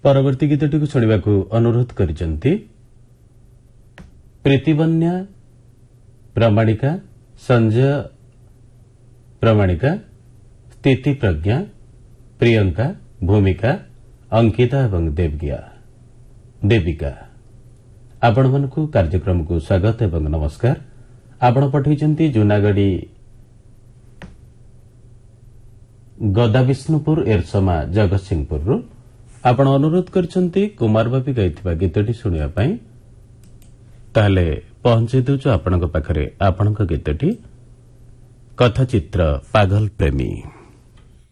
ପରବର୍ତ୍ତୀ ଗୀତଟିକୁ ଶୁଣିବାକୁ ଅନୁରୋଧ କରିଛନ୍ତି ପ୍ରୀତିବନ୍ୟା ପ୍ରମାଣିକା, ସଞ୍ଜୟ ପ୍ରମାଣିକା, ସ୍ଥିତି ପ୍ରଜ୍ଞା, ପ୍ରିୟଙ୍କା, ଭୂମିକା, ଅଙ୍କିତା ଏବଂ ଦେବିକା। ଆପଣମାନଙ୍କୁ କାର୍ଯ୍ୟକ୍ରମକୁ ସ୍ୱାଗତ ଏବଂ ନମସ୍କାର। ଆପଣ ପଠାଇଛନ୍ତି ଜୁନାଗଡ଼ି ଗଦାବିଷ୍ଣୁପୁର ଏରସମା ଜଗତସିଂହପୁରରୁ। ଆପଣ ଅନୁରୋଧ କରିଛନ୍ତି କୁମାର ବାପି ଗାଇଥିବା ଗୀତଟି ଶୁଣିବା ପାଇଁ। ତାହେଲେ ପହଞ୍ଚାଇ ଦେଉଛୁ ଆପଣଙ୍କ ପାଖରେ ଆପଣଙ୍କ ଗୀତଟି। କଥାଚିତ୍ର ପାଗଲ ପ୍ରେମୀ।